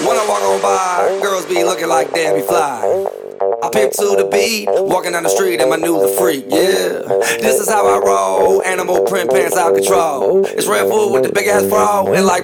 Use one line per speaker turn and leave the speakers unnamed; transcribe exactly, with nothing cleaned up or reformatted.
When I walk on by, girls be looking like Debbie Fly. I pimp to the beat, walking down the street and my new the freak, yeah. This is how I roll, animal print pants out control. It's Red Food with the big ass bra, and like